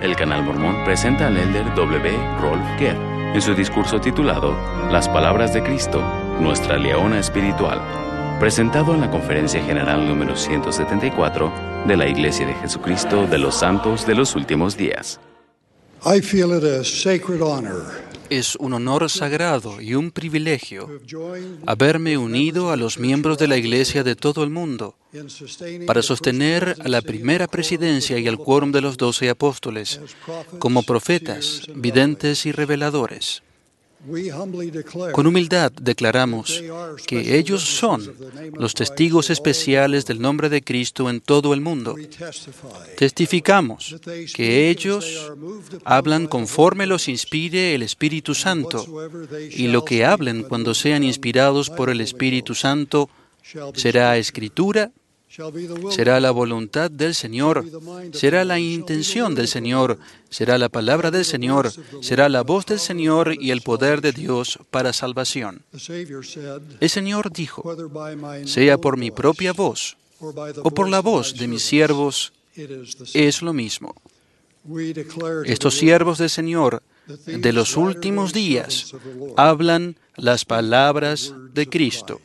El Canal Mormón presenta al elder W. Rolf Kerr en su discurso titulado Las Palabras de Cristo, Nuestra Leona Espiritual, presentado en la Conferencia General número 174 de la Iglesia de Jesucristo de los Santos de los Últimos Días. I feel it a sacred honor Es un honor sagrado y un privilegio haberme unido a los miembros de la Iglesia de todo el mundo para sostener a la primera presidencia y al quórum de los 12 apóstoles como profetas, videntes y reveladores. Con humildad declaramos que ellos son los testigos especiales del nombre de Cristo en todo el mundo. Testificamos que ellos hablan conforme los inspire el Espíritu Santo, y lo que hablen cuando sean inspirados por el Espíritu Santo será escritura, será la voluntad del Señor, será la intención del Señor, será la palabra del Señor, será la voz del Señor y el poder de Dios para salvación. El Señor dijo, sea por mi propia voz o por la voz de mis siervos, es lo mismo. Estos siervos del Señor de los últimos días hablan las palabras de Cristo.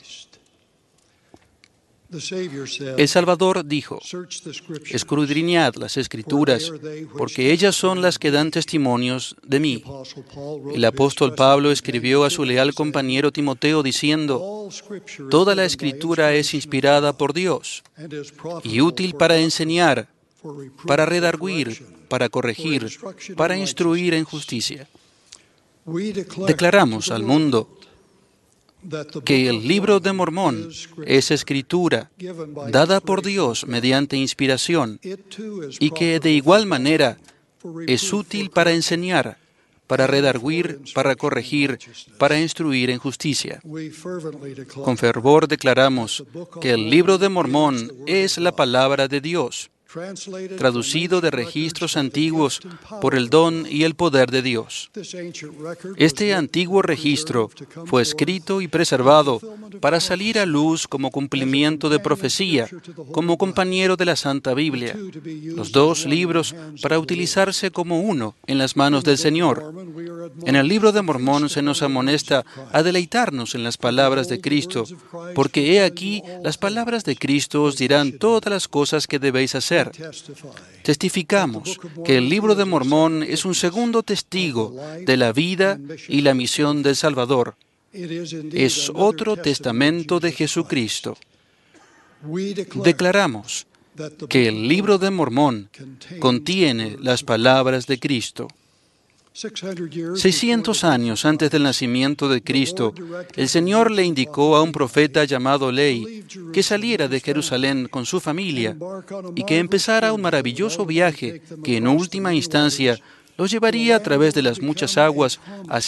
El Salvador dijo, escudriñad las Escrituras, porque ellas son las que dan testimonios de mí. El apóstol Pablo escribió a su leal compañero Timoteo diciendo, toda la Escritura es inspirada por Dios y útil para enseñar, para redarguir, para corregir, para instruir en justicia. Declaramos al mundo que el Libro de Mormón es escritura dada por Dios mediante inspiración y que de igual manera es útil para enseñar, para redarguir, para corregir, para instruir en justicia. Con fervor declaramos que el Libro de Mormón es la palabra de Dios, traducido de registros antiguos por el don y el poder de Dios. Este antiguo registro fue escrito y preservado para salir a luz como cumplimiento de profecía, como compañero de la Santa Biblia. Los dos libros para utilizarse como uno en las manos del Señor. En el Libro de Mormón se nos amonesta a deleitarnos en las palabras de Cristo, porque he aquí, las palabras de Cristo os dirán todas las cosas que debéis hacer. Testificamos que el Libro de Mormón es un segundo testigo de la vida y la misión del Salvador. Es otro testamento de Jesucristo. Declaramos que el Libro de Mormón contiene las palabras de Cristo. 600 años antes del nacimiento de Cristo, el Señor le indicó a un profeta llamado Ley que saliera de Jerusalén con su familia y que empezara un maravilloso viaje que en última instancia los llevaría a través de las muchas aguas hacia